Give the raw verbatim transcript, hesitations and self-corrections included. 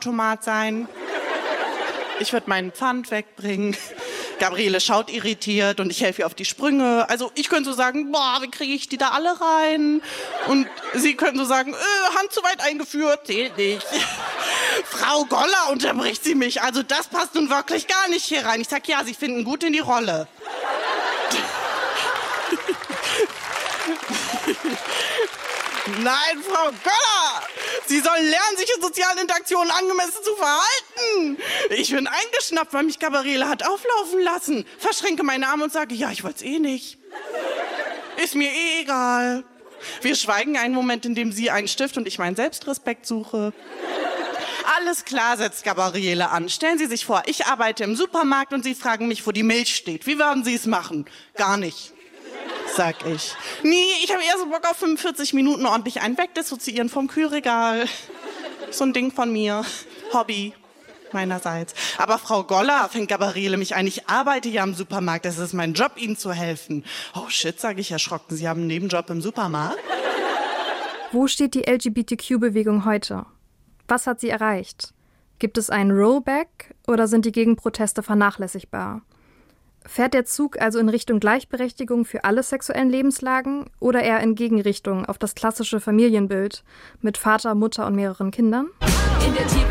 Geldautomat sein. Ich würde meinen Pfand wegbringen. Gabriele schaut irritiert und ich helfe ihr auf die Sprünge. Also ich könnte so sagen, boah, wie kriege ich die da alle rein? Und sie könnte so sagen, äh, Hand zu weit eingeführt, zählt nicht. Frau Goller, unterbricht sie mich. Also das passt nun wirklich gar nicht hier rein. Ich sag, ja, Sie finden gut in die Rolle. Nein, Frau Goller! Sie sollen lernen, sich in sozialen Interaktionen angemessen zu verhalten. Ich bin eingeschnappt, weil mich Gabriele hat auflaufen lassen. Verschränke meine Arme und sage, ja, ich wollte es eh nicht. Ist mir eh egal. Wir schweigen einen Moment, in dem sie einen Stift und ich meinen Selbstrespekt suche. Alles klar, setzt Gabriele an. Stellen Sie sich vor, ich arbeite im Supermarkt und Sie fragen mich, wo die Milch steht. Wie würden Sie es machen? Gar nicht. Sag ich. Nee, ich habe eher so Bock auf fünfundvierzig Minuten ordentlich einen wegdissoziieren vom Kühlregal. So ein Ding von mir. Hobby meinerseits. Aber Frau Goller, fängt Gabriele mich ein, ich arbeite ja im Supermarkt, es ist mein Job, Ihnen zu helfen. Oh shit, sage ich erschrocken, Sie haben einen Nebenjob im Supermarkt? Wo steht die L G B T Q-Bewegung heute? Was hat sie erreicht? Gibt es einen Rollback oder sind die Gegenproteste vernachlässigbar? Fährt der Zug also in Richtung Gleichberechtigung für alle sexuellen Lebenslagen oder eher in Gegenrichtung auf das klassische Familienbild mit Vater, Mutter und mehreren Kindern?